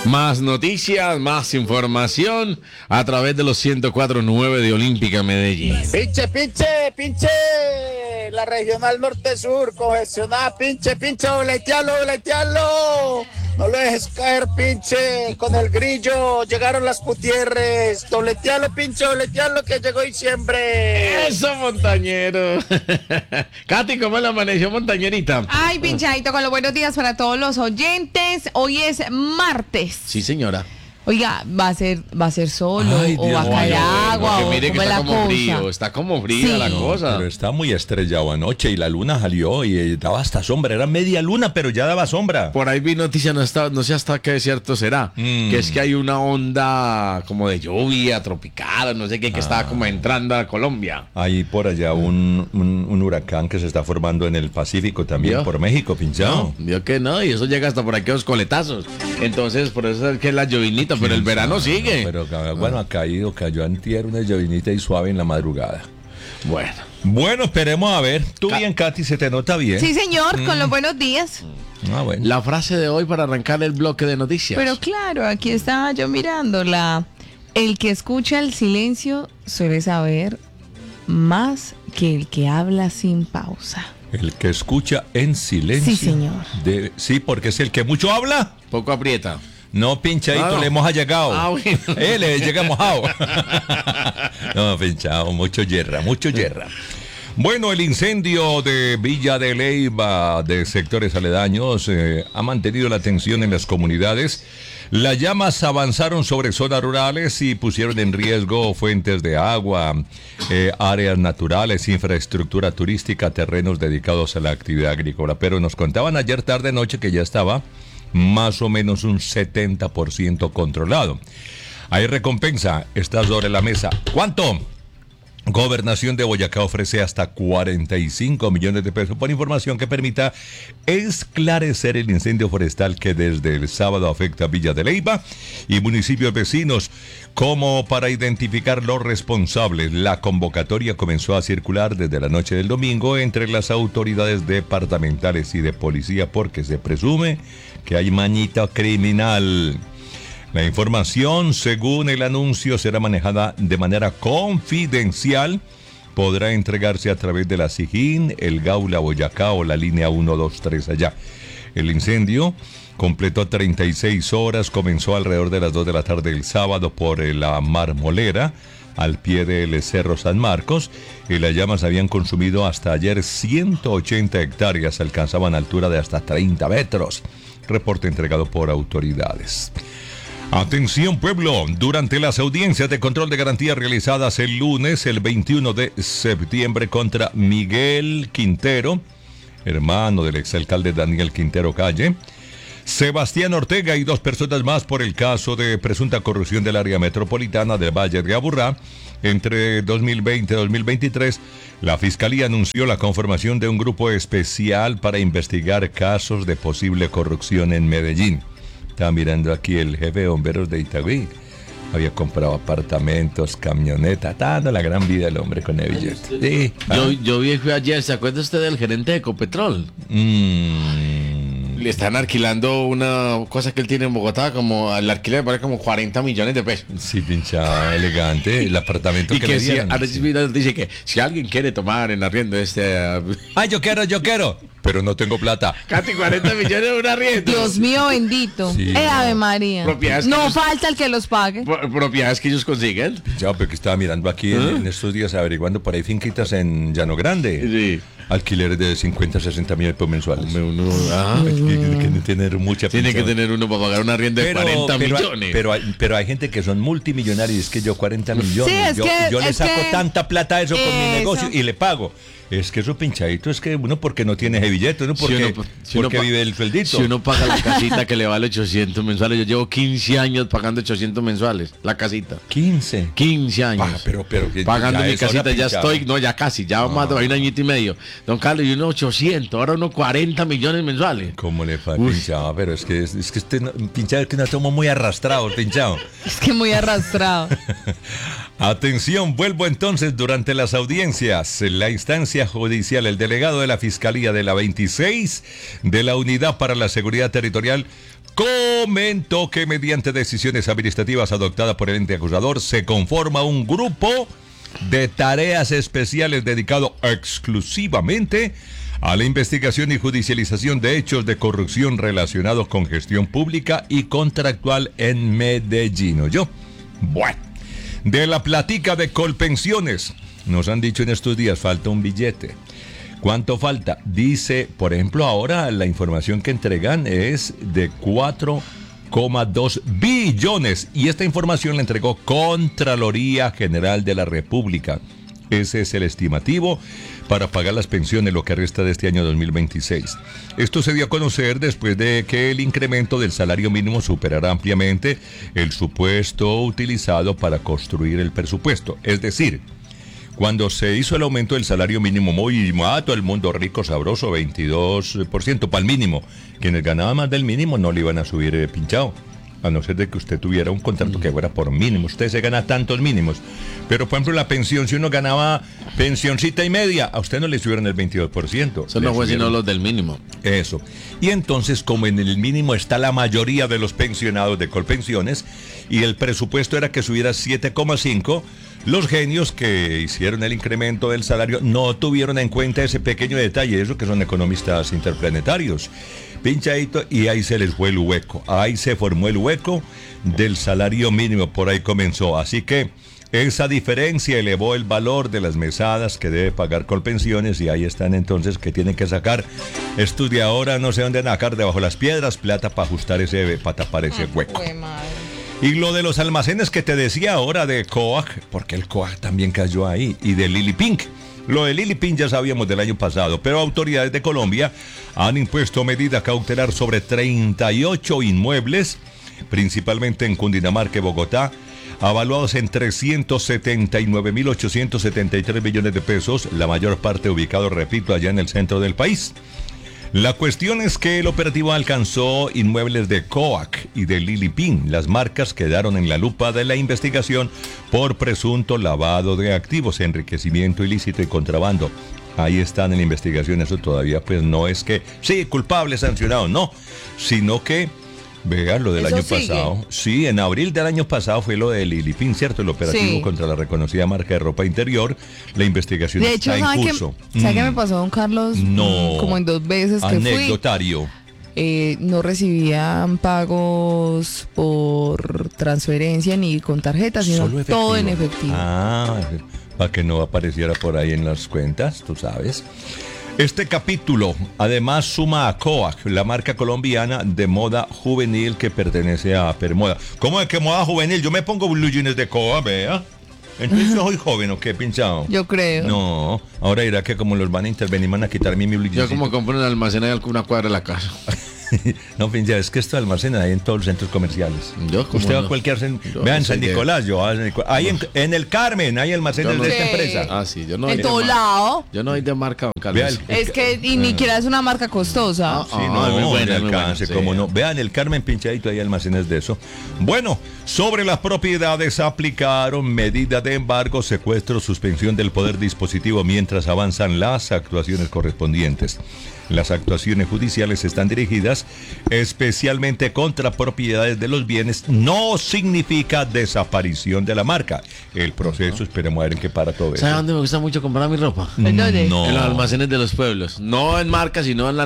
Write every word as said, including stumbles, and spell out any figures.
Más noticias, más información a través de los ciento cuatro punto nueve de Olímpica Medellín. Pinche, pinche, pinche. La regional norte-sur, congestionada, pinche, pinche, dobletealo, dobletealo. No lo dejes caer, pinche, con el grillo. Llegaron las Gutiérrez. Dobletealo, pinche, dobletealo, que llegó diciembre. Eso, montañero. Katy, ¿cómo le amaneció, montañerita? Ay, pinchadito, con los buenos días para todos los oyentes. Hoy es martes. Sí, señora. Oiga, ¿va a ser, va a ser solo Ay, o Dios va a caer Oye, agua porque o mire que cómo es está la como cosa? frío, está como fría Sí. la cosa. Pero está muy estrellado anoche y la luna salió y daba hasta sombra. Era media luna, pero ya daba sombra. Por ahí vi noticia, no, está, no sé hasta qué cierto será, Mm. que es que hay una onda como de lluvia tropical, no sé qué, que Ah. estaba como entrando a Colombia. Hay por allá un, un, un huracán que se está formando en el Pacífico también, ¿Vio? por México, pinchado. No, vio que no, y eso llega hasta por aquí a los coletazos. Entonces, por eso es que es la llovinita, pero el verano sigue. Pero bueno, ha caído, cayó antier una llovinita y suave en la madrugada. Bueno. Bueno, esperemos a ver. Tú Ca- bien, Katy, se te nota bien. Sí, señor, con los buenos días. Ah, bueno. La frase de hoy para arrancar el bloque de noticias. Pero claro, aquí estaba yo mirándola. El que escucha el silencio suele saber más que el que habla sin pausa. El que escucha en silencio. Sí, señor. debe- sí, porque es el que mucho habla. Poco aprieta. No, pinchadito, Ah, no. le hemos allegado. Ah, bueno. Eh, le llega mojado. No, pinchado, mucho yerra, mucho yerra. Bueno, el incendio de Villa de Leyva, de sectores aledaños, eh, ha mantenido la tensión en las comunidades. Las llamas avanzaron sobre zonas rurales y pusieron en riesgo fuentes de agua, eh, áreas naturales, infraestructura turística, terrenos dedicados a la actividad agrícola. Pero nos contaban ayer tarde noche que ya estaba más o menos un setenta por ciento controlado. Hay recompensa, está sobre la mesa. ¿Cuánto? Gobernación de Boyacá ofrece hasta cuarenta y cinco millones de pesos por información que permita esclarecer el incendio forestal que desde el sábado afecta a Villa de Leyva y municipios vecinos. Como para identificar los responsables, la convocatoria comenzó a circular desde la noche del domingo entre las autoridades departamentales y de policía porque se presume que hay mañita criminal. La información, según el anuncio, será manejada de manera confidencial. Podrá entregarse a través de la SIGIN, el Gaula Boyacá o la línea uno dos tres allá. El incendio completó treinta y seis horas, comenzó alrededor de las dos de la tarde del sábado por la Marmolera, al pie del Cerro San Marcos, y las llamas habían consumido hasta ayer ciento ochenta hectáreas, alcanzaban altura de hasta treinta metros. Reporte entregado por autoridades. Atención pueblo, durante las audiencias de control de garantía realizadas el lunes, el veintiuno de septiembre contra Miguel Quintero, hermano del exalcalde Daniel Quintero Calle, Sebastián Ortega y dos personas más por el caso de presunta corrupción del área metropolitana del Valle de Aburrá. Entre dos mil veinte y dos mil veintitrés, la Fiscalía anunció la conformación de un grupo especial para investigar casos de posible corrupción en Medellín. Estaba mirando aquí el jefe de bomberos de Itagüí. Había comprado apartamentos, camionetas, está dando la gran vida el hombre con el billete. Sí. Yo, yo vi ayer, ¿se acuerda usted del gerente de Ecopetrol? Mm. Le están alquilando una cosa que él tiene en Bogotá, como el alquiler vale como cuarenta millones de pesos. Sí, pincha elegante. El apartamento Y que, que le si, dieron. ahora Sí. sí, mira, dice que si alguien quiere tomar en arriendo este... Ay, yo quiero, yo quiero. Pero no tengo plata. Casi cuarenta millones de un arriendo. Dios mío bendito. Sí, Eh, no. Ave María. Propiedades que No ellos- falta el que los pague. Pro- Propiedades que ellos consiguen. Ya, pero que estaba mirando aquí en, ¿Ah? en estos días averiguando por ahí finquitas en Llano Grande. Sí. Alquileres de cincuenta, sesenta mil pesos mensuales. Uno, ah, Es que, que, que no tener mucha tiene que pinchada. tener uno para pagar un arriendo de pero, cuarenta pero hay- millones. Pero hay, pero hay gente que son multimillonarios. Es que yo cuarenta millones. es yo, que- yo le es saco que- tanta plata a eso con mi Eso. negocio y le pago. Es que eso pinchadito es que uno porque no tiene ese billete, uno Si porque, uno- si uno porque pa- vive el sueldito. Si uno paga la casita que le vale ochocientos mensuales, yo llevo quince años pagando ochocientos mensuales, la casita. quince. quince años. Ah, pero, pero que Pagando ya mi es hora casita, ya pinchada. estoy, no, ya casi, ya más de un añito y medio. Don Carlos, y uno ochocientos, ahora uno cuarenta millones mensuales. ¿Cómo le fa Uy. pinchado? Pero es que, es, es que este no- pinchado es que nos tomó muy arrastrado, pinchado. Es que muy arrastrado. Atención, vuelvo entonces durante las audiencias. La instancia judicial, el delegado de la Fiscalía de la veintiséis de la Unidad para la Seguridad Territorial comentó que mediante decisiones administrativas adoptadas por el ente acusador se conforma un grupo de tareas especiales dedicado exclusivamente a la investigación y judicialización de hechos de corrupción relacionados con gestión pública y contractual en Medellín. ¿Oyó? Bueno, de la platica de Colpensiones, nos han dicho en estos días, falta un billete. ¿Cuánto falta? Dice, por ejemplo, ahora la información que entregan es de cuatro coma dos billones y esta información la entregó Contraloría General de la República. Ese es el estimativo para pagar las pensiones lo que resta de este año dos mil veintiséis. Esto se dio a conocer después de que el incremento del salario mínimo superara ampliamente el supuesto utilizado para construir el presupuesto. Es decir, cuando se hizo el aumento del salario mínimo muy a todo el mundo rico, sabroso, veintidós por ciento para el mínimo. Quienes ganaban más del mínimo no le iban a subir eh, pinchado, a no ser de que usted tuviera un contrato que fuera por mínimo. Usted se gana tantos mínimos. Pero, por ejemplo, la pensión, si uno ganaba pensioncita y media, a usted no le subieron el veintidós por ciento. Eso no fue sino los del mínimo. Eso. Y entonces, como en el mínimo está la mayoría de los pensionados de Colpensiones, y el presupuesto era que subiera siete coma cinco, los genios que hicieron el incremento del salario no tuvieron en cuenta ese pequeño detalle, eso que son economistas interplanetarios. Pinchadito, y ahí se les fue el hueco. Ahí se formó el hueco del salario mínimo, por ahí comenzó. Así que esa diferencia elevó el valor de las mesadas que debe pagar Colpensiones, y ahí están entonces que tienen que sacar estos de ahora, no sé dónde sacar, debajo de las piedras, plata para ajustar ese, para tapar ese hueco. Y lo de los almacenes que te decía ahora de Coag, porque el Coag también cayó ahí, y de Lili Pink. Lo de Lili Pink ya sabíamos del año pasado, pero autoridades de Colombia han impuesto medida cautelar sobre treinta y ocho inmuebles, principalmente en Cundinamarca y Bogotá, avaluados en trescientos setenta y nueve mil ochocientos setenta y tres millones de pesos, la mayor parte ubicado, repito, allá en el centro del país. La cuestión es que el operativo alcanzó inmuebles de Coag y de Lili Pink. Las marcas quedaron en la lupa de la investigación por presunto lavado de activos, enriquecimiento ilícito y contrabando. Ahí están en la investigación. Eso todavía pues no es que, sí, culpable, sancionado, no, sino que, vean, lo del Eso año sigue. pasado. Sí, en abril del año pasado fue lo de Lili Pink, ¿cierto? El operativo Sí. contra la reconocida marca de ropa interior. La investigación De hecho, está en ¿sabe qué, curso. ¿sabe qué Mm, me pasó, don Carlos? No. Mm, Como en dos veces que fui. Anecdotario. Eh, no recibían pagos por transferencia ni con tarjeta, sino Solo todo en efectivo. Ah, para que no apareciera por ahí en las cuentas, tú sabes. Este capítulo además suma a Coag, la marca colombiana de moda juvenil que pertenece a Permoda. ¿Cómo es que moda juvenil? Yo me pongo blue jeans de Coag, vea. Entonces soy joven o qué, pinchado. Yo creo. No, ahora dirá que como los van a intervenir, van a quitarme mi blue Yo jeans. como compro un almacén ahí a una cuadra de la casa. No, pincha, es que esto almacena ahí en todos los centros comerciales. Yo, ¿cómo Usted va no? a cualquier centro. Yo Vean, no San soy de- Nicolás, yo voy a San Nicolás. Ahí en, en el Carmen, hay almacenes Yo no- de esta Sí. empresa. Ah, sí, yo no En soy de todo mar- lado. Yo no soy de marca, don Carlos. Vea el- Es que y ni siquiera es una marca costosa. Ah, Sí, Ah, no, es muy buena, de es muy buena, alcance, sí. cómo no. Vean el Carmen pinchadito, hay almacenes de eso. Bueno, sobre las propiedades aplicaron medida de embargo, secuestro, suspensión del poder dispositivo mientras avanzan las actuaciones correspondientes. Las actuaciones judiciales están dirigidas especialmente contra propiedades de los bienes. No significa desaparición de la marca. El proceso, esperemos a ver en qué para todo eso. ¿Sabe dónde me gusta mucho comprar mi ropa? ¿En dónde? No. En los almacenes de los pueblos. No en marca, sino en la